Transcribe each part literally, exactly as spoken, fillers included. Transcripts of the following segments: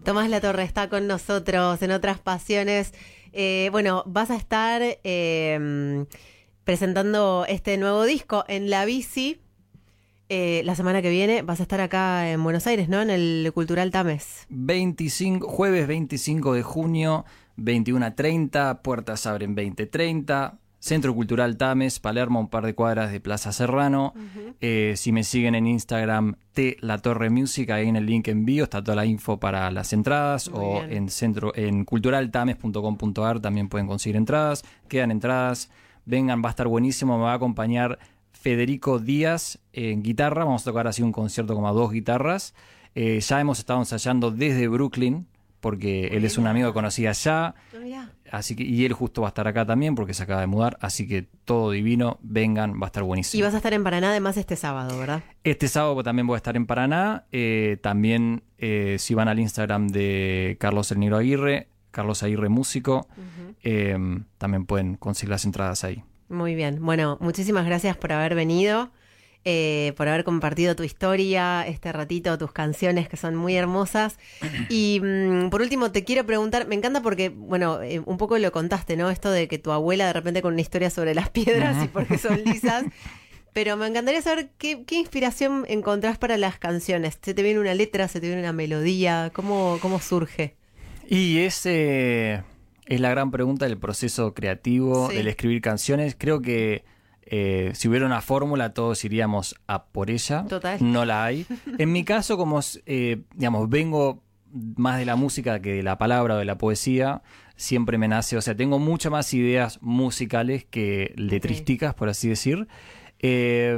Tomás Latorre está con nosotros en Otras Pasiones. Eh, bueno, vas a estar eh, presentando este nuevo disco en La Bici. Eh, la semana que viene vas a estar acá en Buenos Aires, ¿no? En el Cultural Tames. veinticinco, jueves veinticinco de junio, veintiuno a treinta, puertas abren veinte treinta. Centro Cultural Tames, Palermo, un par de cuadras de Plaza Serrano. Uh-huh. Eh, si me siguen en Instagram, T La Torre Music, ahí en el link en bio está toda la info para las entradas. Muy o bien. en centro en cultural tames punto com punto a r también pueden conseguir entradas. Quedan entradas, vengan, va a estar buenísimo. Me va a acompañar Federico Díaz en guitarra. Vamos a tocar así un concierto como a dos guitarras. Eh, ya hemos estado ensayando desde Brooklyn, porque él es un amigo que conocí allá, así que, y él justo va a estar acá también porque se acaba de mudar, así que todo divino, vengan, va a estar buenísimo. Y vas a estar en Paraná además este sábado, ¿verdad? Este sábado también voy a estar en Paraná, eh, también eh, si van al Instagram de Carlos El Negro Aguirre, Carlos Aguirre Músico, uh-huh. eh, también pueden conseguir las entradas ahí. Muy bien, bueno, muchísimas gracias por haber venido. Eh, por haber compartido tu historia, este ratito, tus canciones que son muy hermosas. Y mmm, por último te quiero preguntar, me encanta porque, bueno, eh, un poco lo contaste, ¿no? Esto de que tu abuela de repente con una historia sobre las piedras y por qué son lisas. Pero me encantaría saber qué, qué inspiración encontrás para las canciones. ¿Se te viene una letra, se te viene una melodía? ¿Cómo, cómo surge? Y ese es la gran pregunta del proceso creativo, sí. del escribir canciones. Creo que Eh, si hubiera una fórmula, todos iríamos a por ella. Total. No la hay. En mi caso, como eh, digamos, vengo más de la música que de la palabra o de la poesía, siempre me nace, o sea, tengo muchas más ideas musicales que letrísticas, okay. por así decir. Eh,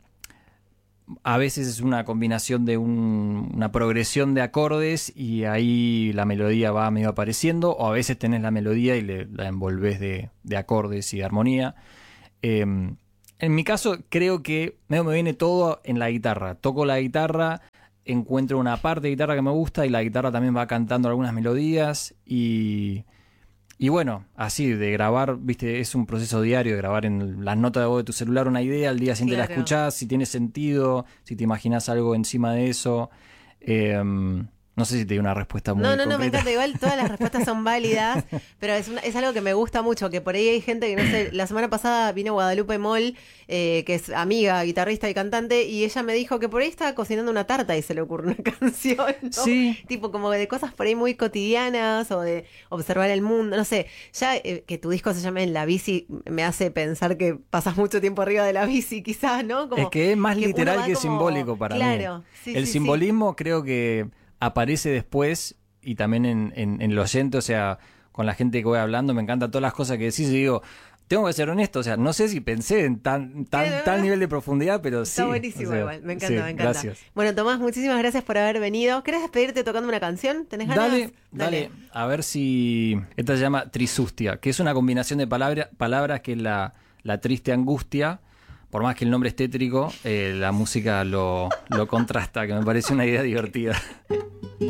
a veces es una combinación de un, una progresión de acordes y ahí la melodía va medio apareciendo, o a veces tenés la melodía y le, la envolvés de, de acordes y de armonía. Eh, en mi caso creo que me, me viene todo en la guitarra. Toco la guitarra, encuentro una parte de guitarra que me gusta y la guitarra también va cantando algunas melodías y, y bueno, así de grabar, viste, es un proceso diario de grabar en las notas de voz de tu celular una idea, al día siguiente claro. la escuchás, si tiene sentido, si te imaginas algo encima de eso. Eh, No sé si te di una respuesta muy No, no, concreta. no, me encanta. Igual todas las respuestas son válidas, pero es, una, es algo que me gusta mucho, que por ahí hay gente que, no sé, la semana pasada vino Guadalupe Moll, eh, que es amiga, guitarrista y cantante, y ella me dijo que por ahí estaba cocinando una tarta y se le ocurrió una canción, ¿no? Sí. Tipo como de cosas por ahí muy cotidianas o de observar el mundo, no sé. Ya eh, que tu disco se llame En la Bici me hace pensar que pasas mucho tiempo arriba de la bici, quizás, ¿no? Como es que es más que literal que como, simbólico para claro, mí. Claro, sí, El sí, simbolismo sí. creo que aparece después y también en, en, en el oyente, o sea, con la gente que voy hablando, me encantan todas las cosas que decís y digo, tengo que ser honesto, o sea, no sé si pensé en tan, tan, ¿Qué? tal nivel de profundidad, pero Está sí. Está buenísimo, o sea, igual, me encanta, sí, me encanta. Gracias. Bueno, Tomás, muchísimas gracias por haber venido. ¿Querés despedirte tocando una canción? ¿Tenés ganas? Dale, dale, dale. A ver si... Esta se llama Trisustia, que es una combinación de palabra, palabras que es la, la triste angustia. Por más que el nombre es tétrico, eh, la música lo, lo contrasta, que me parece una idea divertida.